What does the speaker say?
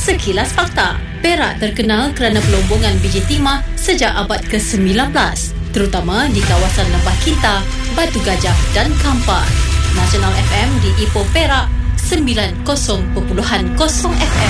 Sekilas Fakta. Perak terkenal kerana pelombongan biji timah sejak abad ke-19, terutama di kawasan Lembah Kinta, Batu Gajah dan Kampar. Nasional FM di Ipoh Perak 90.0 FM.